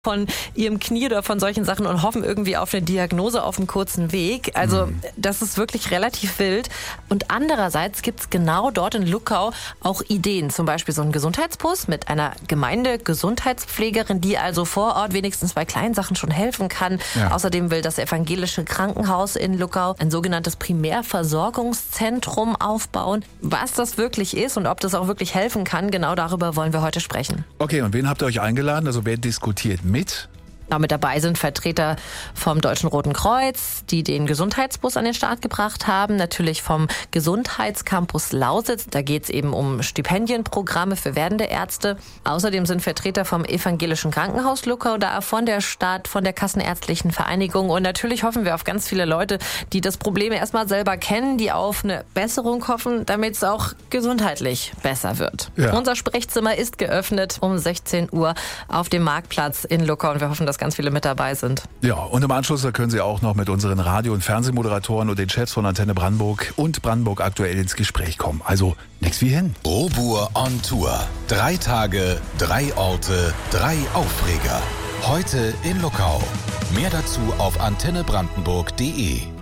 von ihrem Knie oder von solchen Sachen und hoffen irgendwie auf eine Diagnose auf einem kurzen Weg. Also das ist wirklich relativ wild. Und andererseits gibt es genau dort in Luckau auch Ideen. Zum Beispiel so einen Gesundheitsbus mit einer Gemeindegesundheitspflegerin, die also vor Ort wenigstens bei kleinen Sachen schon helfen kann. Ja. Außerdem will das evangelische Krankenhaus in Luckau ein sogenanntes Primärversorgungszentrum aufbauen. Was das wirklich ist und ob das auch wirklich helfen kann, genau darüber wollen wir heute sprechen. Okay, und wen habt ihr euch eingeladen? Also wer diskutiert mit? Mit dabei sind Vertreter vom Deutschen Roten Kreuz, die den Gesundheitsbus an den Start gebracht haben. Natürlich vom Gesundheitscampus Lausitz. Da geht es eben um Stipendienprogramme für werdende Ärzte. Außerdem sind Vertreter vom Evangelischen Krankenhaus Luckau da, von der Stadt, von der Kassenärztlichen Vereinigung. Und natürlich hoffen wir auf ganz viele Leute, die das Problem erstmal selber kennen, die auf eine Besserung hoffen, damit es auch gesundheitlich besser wird. Ja. Unser Sprechzimmer ist geöffnet um 16 Uhr auf dem Marktplatz in Luckau. Und wir hoffen, dass ganz viele mit dabei sind. Ja, und im Anschluss da können Sie auch noch mit unseren Radio- und Fernsehmoderatoren und den Chefs von Antenne Brandenburg und Brandenburg aktuell ins Gespräch kommen. Also nichts wie hin. Robur on Tour. 3 Tage, 3 Orte, 3 Aufreger. Heute in Luckau. Mehr dazu auf antennebrandenburg.de.